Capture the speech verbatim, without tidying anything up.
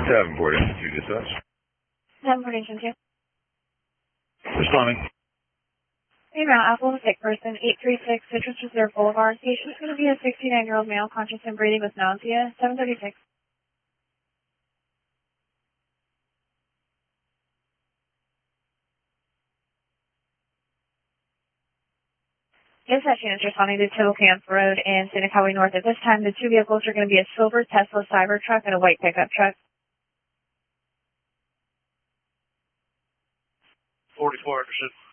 Davenport Institute, dispatch. Davenport Institute. Responding. Female Apple, sick person, eight three six Citrus Reserve Boulevard. Patient is going to be a sixty-nine-year-old male, conscious and breathing with nausea. seven thirty-six. Dispatch units responding to Tobacco Road and Santa Highway North. At this time, the two vehicles are going to be a silver Tesla Cybertruck and a white pickup truck. forty-four, understood.